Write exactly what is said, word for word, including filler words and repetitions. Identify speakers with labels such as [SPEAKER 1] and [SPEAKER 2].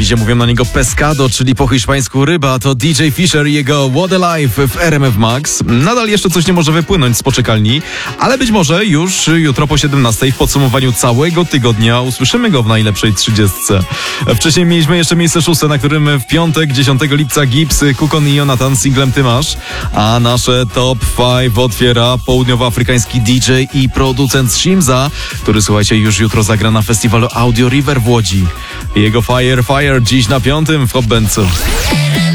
[SPEAKER 1] Portugizie mówią na niego pescado, czyli po hiszpańsku ryba. To D J Fisher i jego What a Life w R M F Max. Nadal jeszcze coś nie może wypłynąć z poczekalni, ale być może już jutro po siedemnastej w podsumowaniu całego tygodnia usłyszymy go w najlepszej trzydziestce. Wcześniej mieliśmy jeszcze miejsce szóste, na którym w piątek, dziesiątego lipca Gibbs, Kukon i Jonathan z singlem Ty masz, a nasze top pięć otwiera południowoafrykański D J i producent Shimza, który słuchajcie już jutro zagra na festiwalu Audio River w Łodzi. Jego Fire Fire dziś na piątym w Hot Bencu.